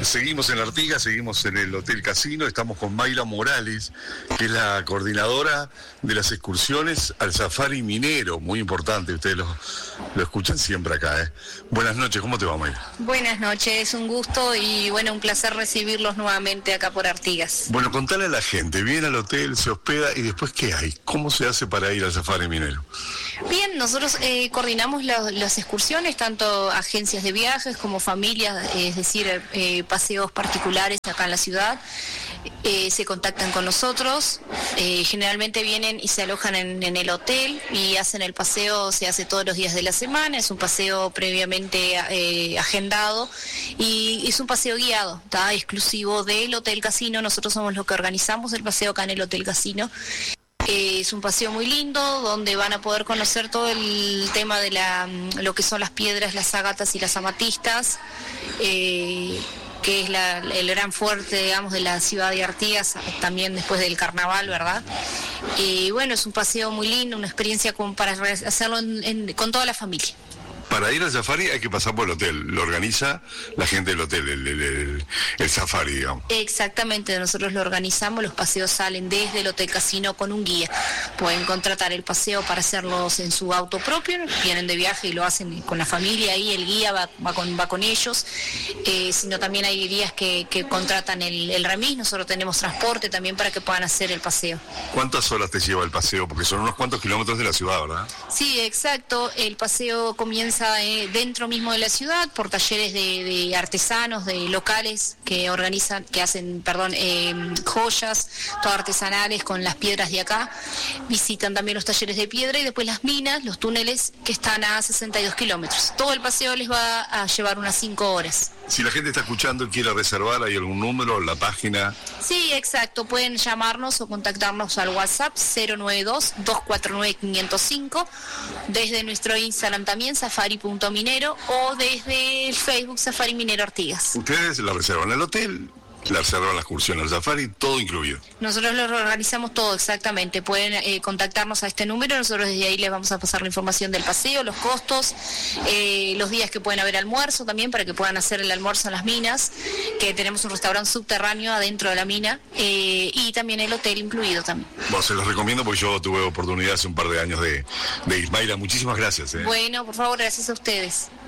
Seguimos en Artigas, seguimos en el Hotel Casino, estamos con Mayra Morales, que es la coordinadora de las excursiones al Safari Minero, muy importante, ustedes lo escuchan siempre acá, ¿eh? Buenas noches, ¿cómo te va, Mayra? Buenas noches, un gusto y bueno, un placer recibirlos nuevamente acá por Artigas. Bueno, contale a la gente, viene al hotel, se hospeda y después ¿qué hay? ¿Cómo se hace para ir al Safari Minero? Bien, nosotros coordinamos las excursiones, tanto agencias de viajes como familias, es decir, paseos particulares acá en la ciudad. Se contactan con nosotros, generalmente vienen y se alojan en el hotel y hacen el paseo, se hace todos los días de la semana, es un paseo previamente agendado y es un paseo guiado, está exclusivo del Hotel Casino. Nosotros somos los que organizamos el paseo acá en el Hotel Casino. Es un paseo muy lindo donde van a poder conocer todo el tema de lo que son las piedras, las ágatas y las amatistas, que es el gran fuerte, digamos, de la ciudad de Artigas, también después del carnaval, ¿verdad? Y bueno, es un paseo muy lindo, una experiencia para hacerlo con toda la familia. Para ir al safari hay que pasar por el hotel, lo organiza la gente del hotel, el safari, digamos. Exactamente, nosotros lo organizamos, los paseos salen desde el Hotel Casino con un guía. Pueden contratar el paseo para hacerlos en su auto propio, vienen de viaje y lo hacen con la familia y el guía va con ellos, sino también hay guías que contratan el remis. Nosotros tenemos transporte también para que puedan hacer el paseo. ¿Cuántas horas te lleva el paseo? Porque son unos cuantos kilómetros de la ciudad, ¿verdad? Sí, exacto, el paseo comienza dentro mismo de la ciudad por talleres de artesanos, de locales que hacen joyas, todas artesanales con las piedras de acá. Visitan también los talleres de piedra y después las minas, los túneles que están a 62 kilómetros. Todo el paseo les va a llevar unas 5 horas. Si la gente está escuchando y quiere reservar, ¿hay algún número, la página? Sí, exacto, pueden llamarnos o contactarnos al WhatsApp 092-249-505, desde nuestro Instagram también, safari.minero, o desde el Facebook Safari Minero Artigas. Ustedes la reservan en el hotel, la reservan la excursión al safari, todo incluido. Nosotros lo organizamos todo, exactamente. Pueden contactarnos a este número, nosotros desde ahí les vamos a pasar la información del paseo, los costos, los días que pueden haber almuerzo también, para que puedan hacer el almuerzo en las minas, que tenemos un restaurante subterráneo adentro de la mina, y también el hotel incluido también. Bueno, se los recomiendo porque yo tuve oportunidad hace un par de años de ir. Mayra, muchísimas gracias. Bueno, por favor, gracias a ustedes.